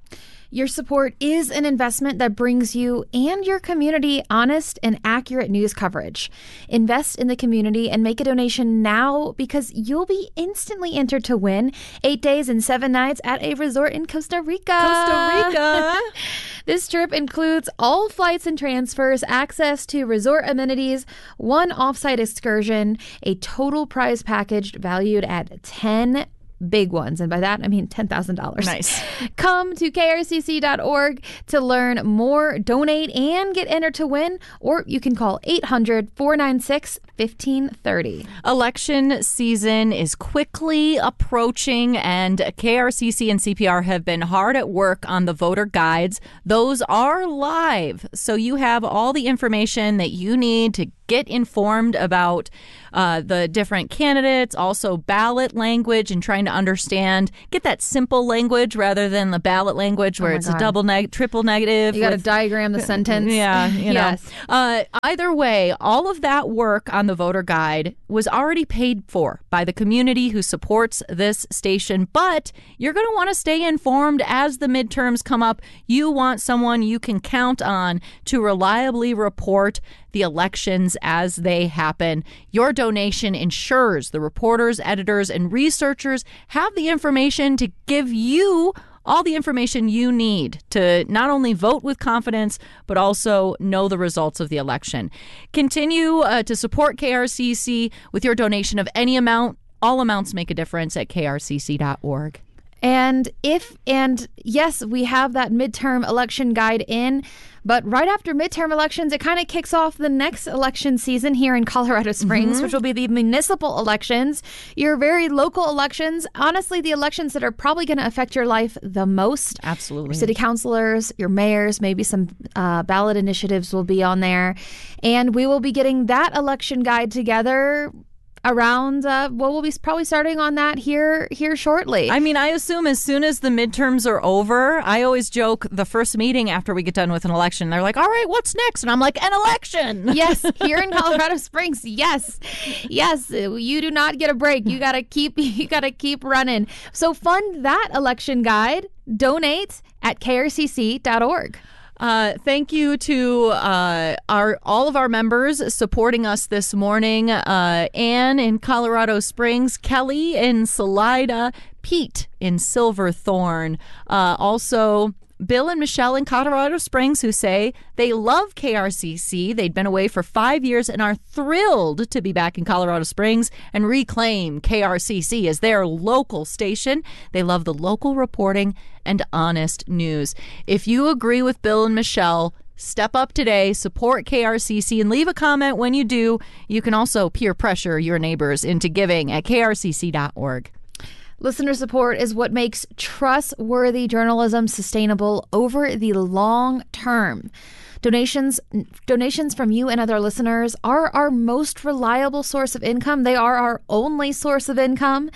S2: Your support is an investment that brings you and your community honest and accurate news coverage. Invest in the community and make a donation now because you'll be instantly entered to win eight days and seven nights at a resort in Costa Rica.
S1: Costa Rica.
S2: This trip includes all flights and transfers, access to resort amenities, one off-site excursion, a total prize package valued at ten big ones. And by that, I mean ten thousand dollars.
S1: Nice.
S2: Come to K R C C dot org to learn more, donate, and get entered to win. Or you can call eight hundred, four nine six, fifteen thirty.
S1: Election season is quickly approaching, and K R C C and C P R have been hard at work on the voter guides. Those are live, so you have all the information that you need to get informed about uh, the different candidates, also ballot language, and trying to understand, get that simple language rather than the ballot language where
S2: Oh my
S1: it's
S2: God.
S1: a double neg, triple negative.
S2: You got to
S1: with-
S2: diagram the sentence.
S1: Yeah, you know.
S2: Yes.
S1: Uh, either way, all of that work on the voter guide was already paid for by the community who supports this station, but you're going to want to stay informed as the midterms come up. You want someone you can count on to reliably report the elections as they happen. Your donation ensures the reporters, editors, and researchers have the information to give you all the information you need to not only vote with confidence, but also know the results of the election. Continue uh, to support K R C C with your donation of any amount. All amounts make a difference at K R C C dot org.
S2: And if, and yes, we have that midterm election guide in, but right after midterm elections, it kind of kicks off the next election season here in Colorado Springs,
S1: Mhm.
S2: which will be the municipal elections, your very local elections. Honestly, the elections that are probably going to affect your life the most.
S1: Absolutely.
S2: Your city councilors, your mayors, maybe some uh, ballot initiatives will be on there. And we will be getting that election guide together around uh, well we'll be probably starting on that here here shortly.
S1: I mean, I assume as soon as the midterms are over, I always joke the first meeting after we get done with an election, they're like, all right, what's next? And I'm like, an election.
S2: Yes, here in Colorado Springs. Yes. Yes, you do not get a break. You got to keep you got to keep running. So fund that election guide. Donate at K R C C dot org.
S1: Uh, thank you to uh, our all of our members supporting us this morning. Uh, Anne in Colorado Springs, Kelly in Salida, Pete in Silverthorne. Uh, also, Bill and Michelle in Colorado Springs, who say they love K R C C. They'd been away for five years and are thrilled to be back in Colorado Springs and reclaim K R C C as their local station. They love the local reporting and honest news. If you agree with Bill and Michelle, step up today, support K R C C, and leave a comment when you do. You can also peer pressure your neighbors into giving at K R C C dot org.
S2: Listener support is what makes trustworthy journalism sustainable over the long term. Donations donations from you and other listeners are our most reliable source of income. They are our only source of income.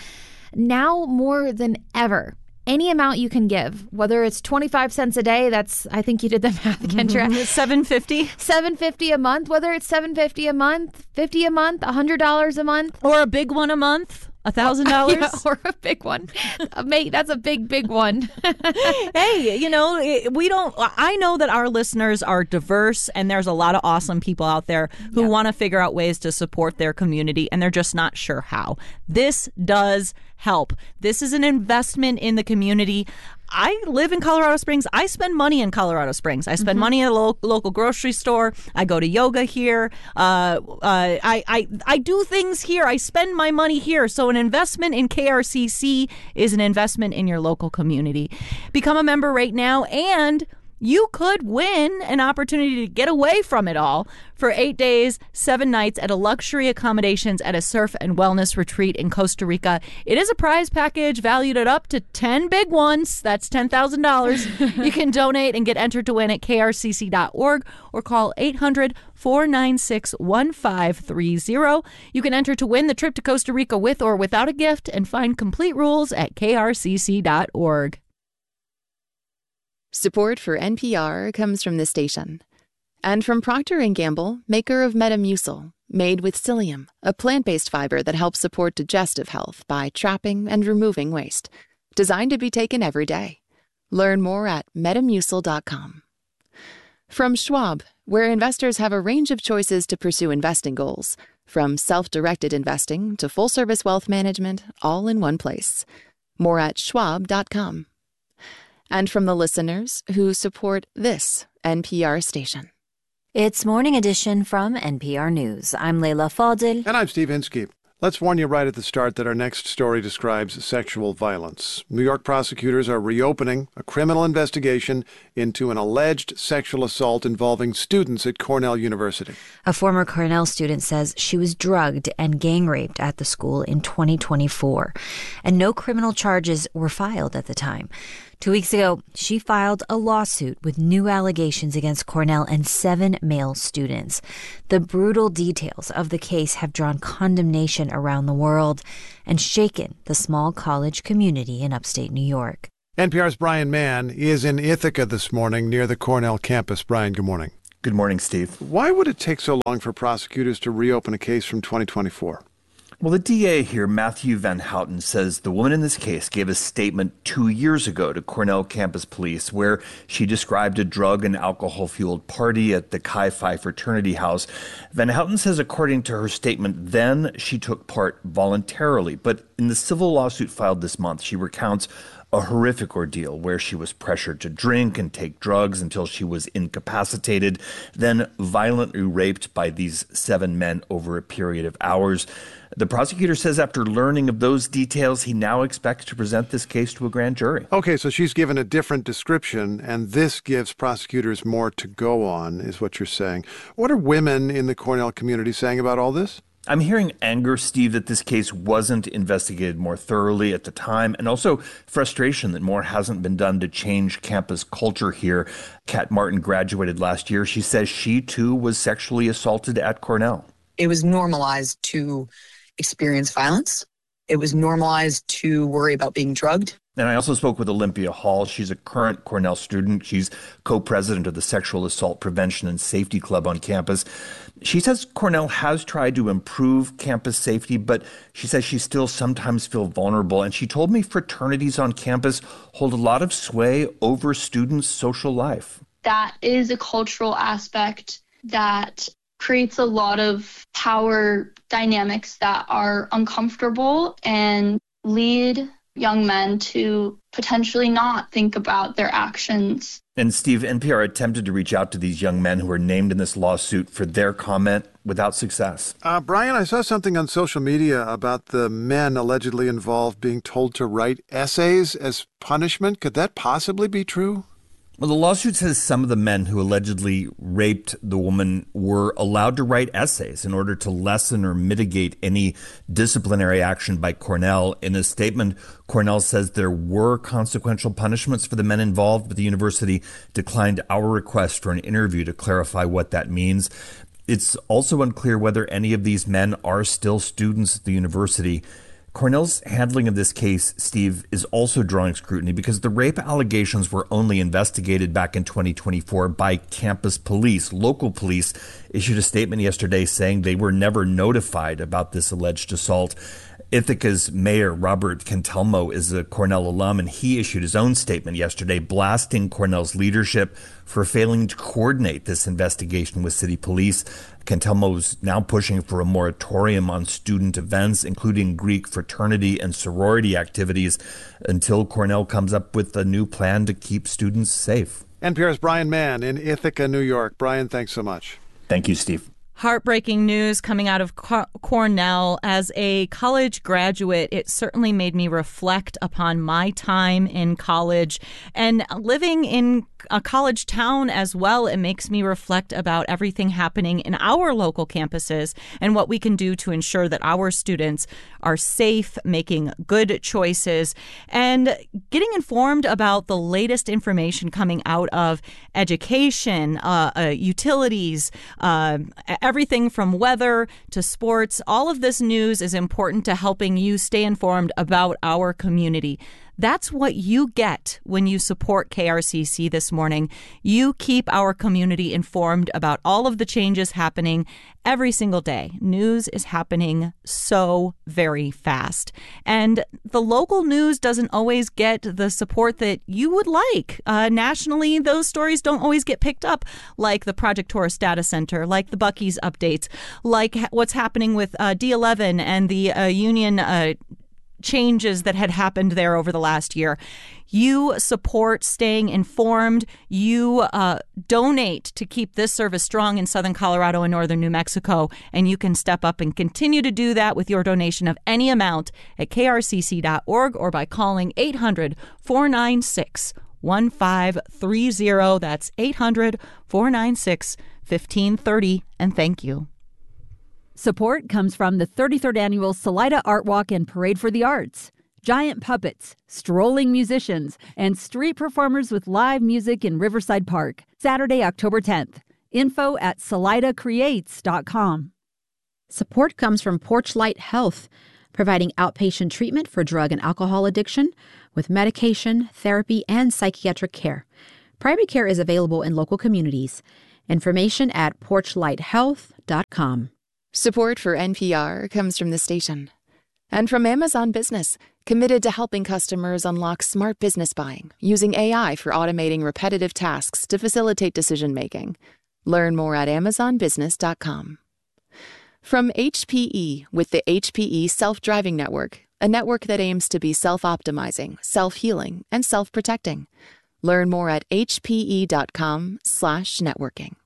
S2: Now more than ever, any amount you can give, whether it's twenty-five cents a day, that's, I think you did the math, Kendra.
S1: seven fifty
S2: seven fifty a month, whether it's seven fifty a month, fifty a month, one hundred dollars a month.
S1: Or a big one a month. A thousand dollars
S2: or a big one. Mate, that's a big, big one.
S1: Hey, you know, we don't, I know that our listeners are diverse and there's a lot of awesome people out there who yeah. want to figure out ways to support their community and they're just not sure how. This does help. This is an investment in the community. I live in Colorado Springs. I spend money in Colorado Springs. I spend mm-hmm. money at a lo- local grocery store. I go to yoga here. Uh, uh, I, I I do things here. I spend my money here. So an investment in K R C C is an investment in your local community. Become a member right now, and you could win an opportunity to get away from it all for eight days, seven nights at a luxury accommodations at a surf and wellness retreat in Costa Rica. It is a prize package valued at up to ten big ones. That's ten thousand dollars. You can donate and get entered to win at K R C C dot org or call eight hundred, four nine six, one five three zero. You can enter to win the trip to Costa Rica with or without a gift and find complete rules at K R C C dot org.
S9: Support for N P R comes from this station. And from Procter and Gamble, maker of Metamucil, made with psyllium, a plant-based fiber that helps support digestive health by trapping and removing waste. Designed to be taken every day. Learn more at metamucil dot com. From Schwab, where investors have a range of choices to pursue investing goals, from self-directed investing to full-service wealth management, all in one place. More at schwab dot com. And from the listeners who support this N P R station.
S4: It's Morning Edition from N P R News. I'm Leila Fadil.
S3: And I'm Steve Inskeep. Let's warn you right at the start that our next story describes sexual violence. New York prosecutors are reopening a criminal investigation into an alleged sexual assault involving students at Cornell University.
S4: A former Cornell student says she was drugged and gang raped at the school in twenty twenty-four, and no criminal charges were filed at the time. Two weeks ago, she filed a lawsuit with new allegations against Cornell and seven male students. The brutal details of the case have drawn condemnation around the world and shaken the small college community in upstate New York.
S3: N P R's Brian Mann is in Ithaca this morning near the Cornell campus. Brian, good morning.
S19: Good morning, Steve.
S3: Why would it take so long for prosecutors to reopen a case from twenty twenty-four?
S19: Well, the D A here, Matthew Van Houten, says the woman in this case gave a statement two years ago to Cornell campus police where she described a drug and alcohol-fueled party at the Chi Phi fraternity house. Van Houten says, according to her statement then, she took part voluntarily. But in the civil lawsuit filed this month, she recounts a horrific ordeal where she was pressured to drink and take drugs until she was incapacitated, then violently raped by these seven men over a period of hours. The prosecutor says after learning of those details, he now expects to present this case to a grand jury.
S3: Okay, so she's given a different description, and this gives prosecutors more to go on, is what you're saying. What are women in the Cornell community saying about all this?
S19: I'm hearing anger, Steve, that this case wasn't investigated more thoroughly at the time, and also frustration that more hasn't been done to change campus culture here. Kat Martin graduated last year. She says she, too, was sexually assaulted at Cornell.
S20: It was normalized to experience violence. It was normalized to worry about being drugged.
S19: And I also spoke with Olympia Hall. She's a current Cornell student. She's co-president of the Sexual Assault Prevention and Safety Club on campus. She says Cornell has tried to improve campus safety, but she says she still sometimes feels vulnerable. And she told me fraternities on campus hold a lot of sway over students' social life.
S21: That is a cultural aspect that creates a lot of power dynamics that are uncomfortable and lead young men to potentially not think about their actions.
S19: And Steve, N P R attempted to reach out to these young men who were named in this lawsuit for their comment without success.
S3: Uh, Brian, I saw something on social media about the men allegedly involved being told to write essays as punishment. Could that possibly be true?
S19: Well, the lawsuit says some of the men who allegedly raped the woman were allowed to write essays in order to lessen or mitigate any disciplinary action by Cornell. In a statement, Cornell says there were consequential punishments for the men involved, but the university declined our request for an interview to clarify what that means. It's also unclear whether any of these men are still students at the university. Cornell's handling of this case, Steve, is also drawing scrutiny because the rape allegations were only investigated back in twenty twenty-four by campus police. Local police issued a statement yesterday saying they were never notified about this alleged assault. Ithaca's mayor, Robert Cantelmo, is a Cornell alum, and he issued his own statement yesterday blasting Cornell's leadership for failing to coordinate this investigation with city police. Cantelmo is now pushing for a moratorium on student events, including Greek fraternity and sorority activities, until Cornell comes up with a new plan to keep students safe.
S3: N P R's Brian Mann in Ithaca, New York. Brian, thanks so much.
S19: Thank you, Steve.
S1: Heartbreaking news coming out of Co- Cornell. As a college graduate, it certainly made me reflect upon my time in college and living in a college town as well. It makes me reflect about everything happening in our local campuses and what we can do to ensure that our students are safe, making good choices, and getting informed about the latest information coming out of education, uh, uh, utilities, uh, everything from weather to sports. All of this news is important to helping you stay informed about our community. That's what you get when you support K R C C this morning. You keep our community informed about all of the changes happening every single day. News is happening so very fast. And the local news doesn't always get the support that you would like. Uh, nationally, those stories don't always get picked up, like the Project Taurus Data Center, like the Buc-ee's updates, like ha- what's happening with uh, D eleven and the uh, union uh, changes that had happened there over the last year. You support staying informed. You uh, donate to keep this service strong in southern Colorado and northern New Mexico. And you can step up and continue to do that with your donation of any amount at K R C C dot org or by calling eight hundred, four nine six, one five three zero. That's eight hundred, four nine six, one five three zero. And thank you.
S6: Support comes from the thirty-third Annual Salida Art Walk and Parade for the Arts. Giant puppets, strolling musicians, and street performers with live music in Riverside Park. Saturday, October tenth. Info at salida creates dot com.
S11: Support comes from Porchlight Health, providing outpatient treatment for drug and alcohol addiction with medication, therapy, and psychiatric care. Primary care is available in local communities. Information at porchlight health dot com.
S9: Support for N P R comes from the station. And from Amazon Business, committed to helping customers unlock smart business buying using A I for automating repetitive tasks to facilitate decision-making. Learn more at amazon business dot com. From H P E with the H P E Self-Driving Network, a network that aims to be self-optimizing, self-healing, and self-protecting. Learn more at h p e dot com slash networking.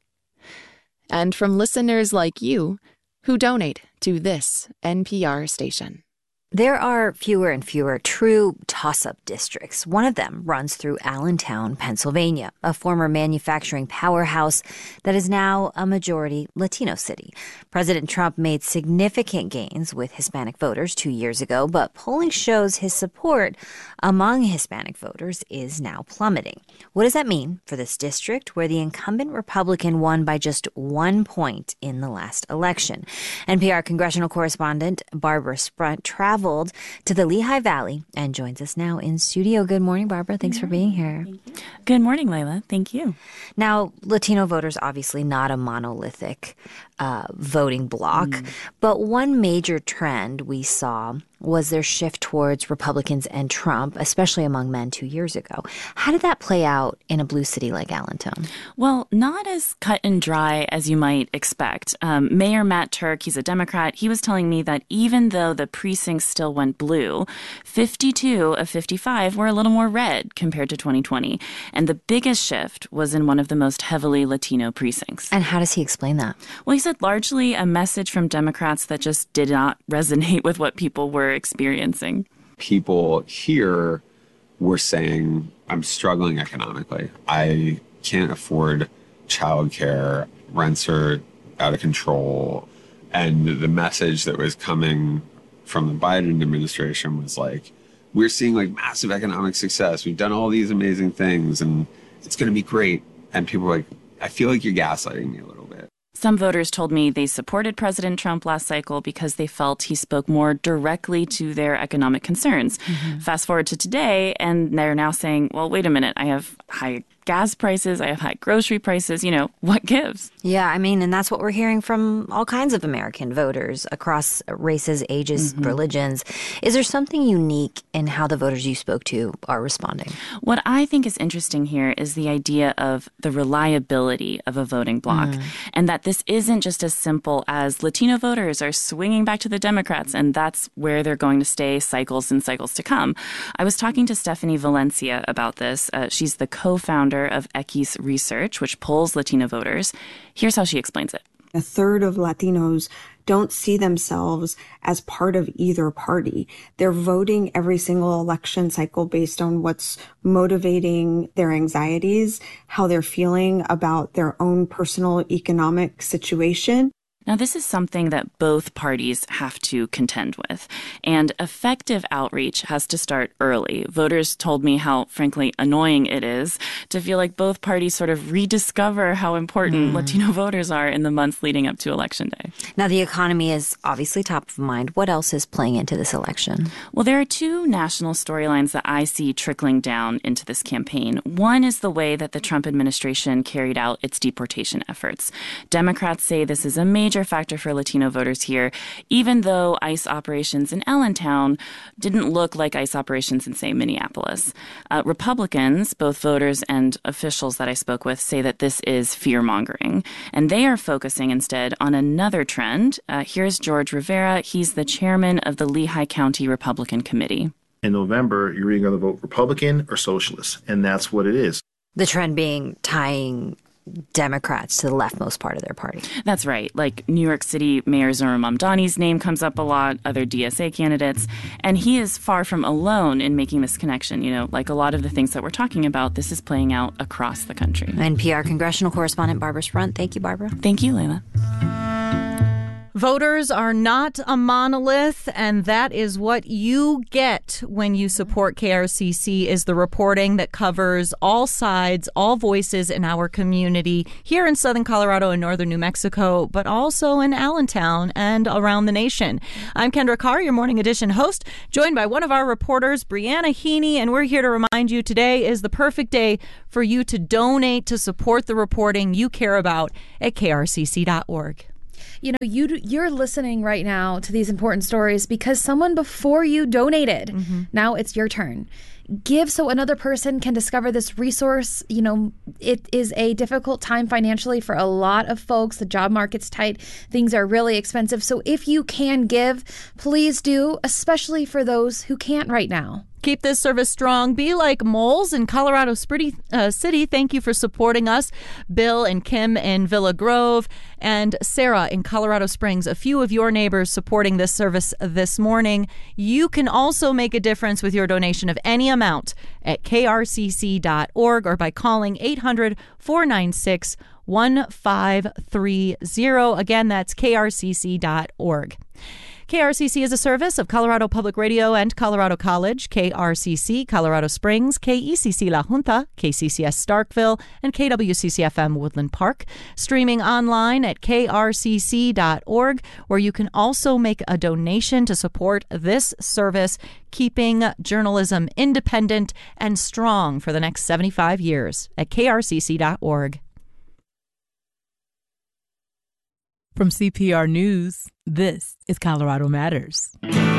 S9: And from listeners like you, who donate to this N P R station.
S4: There are fewer and fewer true toss-up districts. One of them runs through Allentown, Pennsylvania, a former manufacturing powerhouse that is now a majority Latino city. President Trump made significant gains with Hispanic voters two years ago, but polling shows his support among Hispanic voters is now plummeting. What does that mean for this district where the incumbent Republican won by just one point in the last election? N P R congressional correspondent Barbara Sprunt traveled to the Lehigh Valley and joins us now in studio. Good morning, Barbara. Thanks for being here.
S22: Good morning, Layla. Thank you.
S4: Now, Latino voters, obviously not a monolithic uh, voting bloc, mm. but one major trend we saw was their shift towards Republicans and Trump, especially among men two years ago. How did that play out in a blue city like Allentown?
S22: Well, not as cut and dry as you might expect. Um, Mayor Matt Turk, he's a Democrat, he was telling me that even though the precincts still went blue, fifty-two of fifty-five were a little more red compared to twenty twenty. And the biggest shift was in one of the most heavily Latino precincts.
S4: And how does he explain that?
S22: Well, he said largely a message from Democrats that just did not resonate with what people were experiencing.
S23: People here were saying, I'm struggling economically. I can't afford childcare. Rents are out of control. And the message that was coming from the Biden administration was like, we're seeing like massive economic success. We've done all these amazing things and it's going to be great. And people were like, I feel like you're gaslighting me a little bit.
S22: Some voters told me they supported President Trump last cycle because they felt he spoke more directly to their economic concerns. Mm-hmm. Fast forward to today, and they're now saying, well, wait a minute, I have high gas prices, I have high grocery prices, you know, what gives?
S4: Yeah, I mean, and that's what we're hearing from all kinds of American voters across races, ages, mm-hmm. religions. Is there something unique in how the voters you spoke to are responding?
S22: What I think is interesting here is the idea of the reliability of a voting bloc, mm. and that this isn't just as simple as Latino voters are swinging back to the Democrats, and that's where they're going to stay cycles and cycles to come. I was talking to Stephanie Valencia about this. Uh, she's the co-founder of Equis Research, which polls Latino voters. Here's how she explains it.
S24: A third of Latinos don't see themselves as part of either party. They're voting every single election cycle based on what's motivating their anxieties, how they're feeling about their own personal economic situation.
S22: Now, this is something that both parties have to contend with, and effective outreach has to start early. Voters told me how, frankly, annoying it is to feel like both parties sort of rediscover how important mm. Latino voters are in the months leading up to Election Day.
S4: Now, the economy is obviously top of mind. What else is playing into this election?
S22: Well, there are two national storylines that I see trickling down into this campaign. One is the way that the Trump administration carried out its deportation efforts. Democrats say this is a major factor for Latino voters here, even though ICE operations in Allentown didn't look like ICE operations in, say, Minneapolis. Uh, Republicans, both voters and officials that I spoke with, say that this is fear-mongering, and they are focusing instead on another trend. Uh, here's George Rivera. He's the chairman of the Lehigh County Republican Committee.
S5: In November, you're either going to vote Republican or Socialist, and that's what it is.
S4: The trend being tying Democrats to the leftmost part of their party.
S22: That's right. Like New York City Mayor Zohran Mamdani's name comes up a lot, other D S A candidates, and he is far from alone in making this connection. You know, like a lot of the things that we're talking about, this is playing out across the country.
S4: N P R congressional correspondent Barbara Sprunt. Thank you, Barbara.
S22: Thank you, Layla.
S1: Voters are not a monolith, and that is what you get when you support K R C C, is the reporting that covers all sides, all voices in our community here in southern Colorado and northern New Mexico, but also in Allentown and around the nation. I'm Kendra Carr, your Morning Edition host, joined by one of our reporters, Brianna Heaney, and we're here to remind you today is the perfect day for you to donate to support the reporting you care about at K R C C dot org.
S2: You know, you, you're listening right now to these important stories because someone before you donated. Mm-hmm. Now it's your turn. Give so another person can discover this resource. You know, it is a difficult time financially for a lot of folks. The job market's tight. Things are really expensive. So if you can give, please do, especially for those who can't right now.
S1: Keep this service strong. Be like Moles in Colorado uh, City. Thank you for supporting us. Bill and Kim in Villa Grove and Sarah in Colorado Springs, a few of your neighbors supporting this service this morning. You can also make a difference with your donation of any amount at K R C C dot org or by calling eight hundred, four nine six, one five three zero. Again, that's K R C C dot org. K R C C is a service of Colorado Public Radio and Colorado College, K R C C Colorado Springs, K E C C La Junta, K C C S Starkville, and K W C C F M Woodland Park. Streaming online at K R C C dot org, where you can also make a donation to support this service, keeping journalism independent and strong for the next seventy-five years at K R C C dot org.
S7: From C P R News, this is Colorado Matters.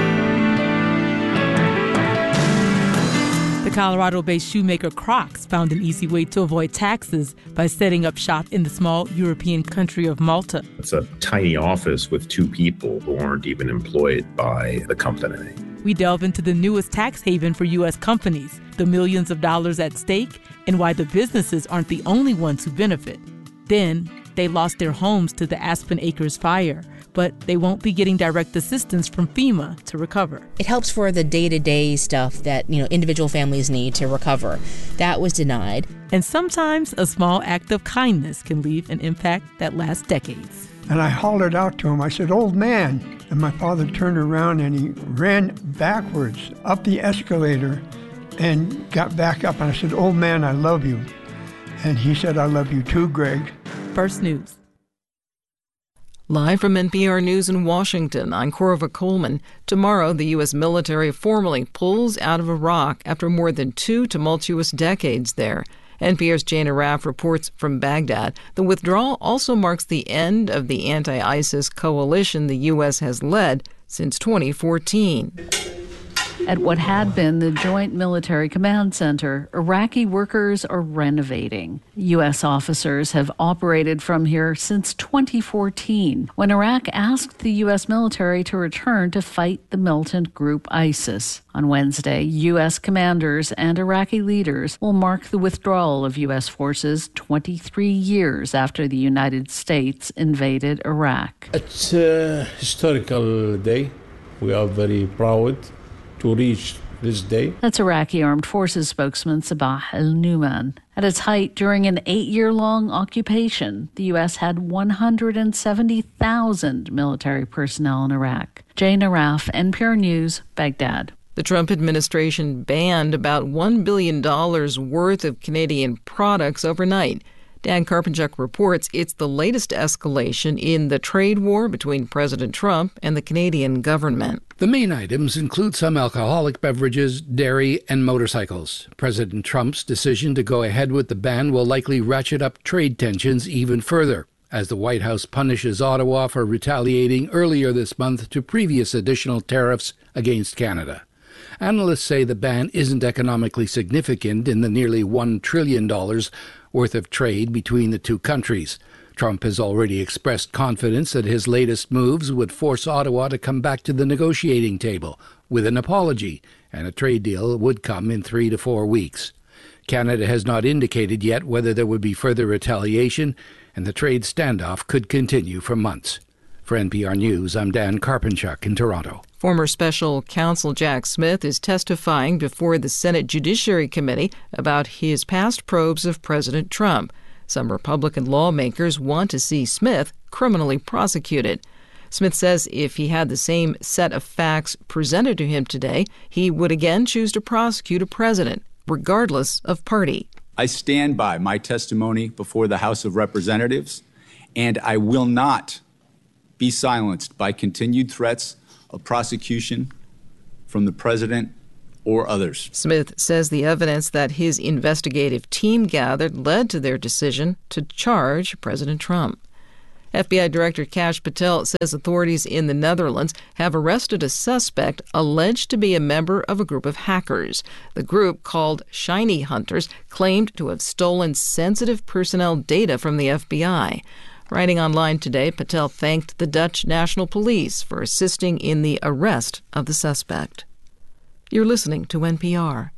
S7: The Colorado-based shoemaker Crocs found an easy way to avoid taxes by setting up shop in the small European country of Malta.
S8: It's a tiny office with two people who aren't even employed by the company.
S7: We delve into the newest tax haven for U S companies, the millions of dollars at stake, and why the businesses aren't the only ones who benefit. Then, they lost their homes to the Aspen Acres fire, but they won't be getting direct assistance from FEMA to recover.
S10: It helps for the day-to-day stuff that, you know, individual families need to recover. That was denied.
S7: And sometimes a small act of kindness can leave an impact that lasts decades.
S25: And I hollered out to him. I said, "Old man." And my father turned around and he ran backwards up the escalator and got back up. And I said, "Old man, I love you." And he said, "I love you too, Greg."
S7: First News.
S26: Live from N P R News in Washington, I'm Corva Coleman. Tomorrow, the U S military formally pulls out of Iraq after more than two tumultuous decades there. N P R's Jana Raff reports from Baghdad. The withdrawal also marks the end of the anti-ISIS coalition the U S has led since twenty fourteen.
S27: At what had been the Joint Military Command Center, Iraqi workers are renovating. U S officers have operated from here since twenty fourteen, when Iraq asked the U S military to return to fight the militant group ISIS. On Wednesday, U S commanders and Iraqi leaders will mark the withdrawal of U S forces twenty-three years after the United States invaded Iraq.
S28: It's a historical day. We are very proud to reach
S12: this day.
S27: That's Iraqi Armed Forces spokesman Sabah al-Numan. At its height during an eight-year-long occupation, the U S had one hundred seventy thousand military personnel in Iraq. Jane Araf, N P R News, Baghdad.
S26: The Trump administration banned about one billion dollars worth of Canadian products overnight. Dan Karpenchuk reports it's the latest escalation in the trade war between President Trump and the Canadian government.
S13: The main items include some alcoholic beverages, dairy, and motorcycles. President Trump's decision to go ahead with the ban will likely ratchet up trade tensions even further, as the White House punishes Ottawa for retaliating earlier this month to previous additional tariffs against Canada. Analysts say the ban isn't economically significant in the nearly one trillion dollars worth of trade between the two countries. Trump has already expressed confidence that his latest moves would force Ottawa to come back to the negotiating table with an apology, and a trade deal would come in three to four weeks. Canada has not indicated yet whether there would be further retaliation, and the trade standoff could continue for months. For N P R News, I'm Dan Karpenchuk in Toronto.
S26: Former Special Counsel Jack Smith is testifying before the Senate Judiciary Committee about his past probes of President Trump. Some Republican lawmakers want to see Smith criminally prosecuted. Smith says if he had the same set of facts presented to him today, he would again choose to prosecute a president, regardless of party.
S14: I stand by my testimony before the House of Representatives, and I will not be silenced by continued threats of prosecution from the president or others.
S26: Smith says the evidence that his investigative team gathered led to their decision to charge President Trump. F B I Director Kash Patel says authorities in the Netherlands have arrested a suspect alleged to be a member of a group of hackers. The group, called Shiny Hunters, claimed to have stolen sensitive personnel data from the F B I. Writing online today, Patel thanked the Dutch National Police for assisting in the arrest of the suspect. You're listening to N P R.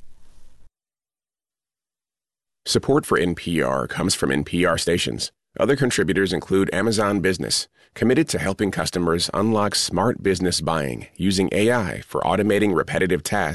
S15: Support for N P R comes from N P R stations. Other contributors include Amazon Business, committed to helping customers unlock smart business buying using A I for automating repetitive tasks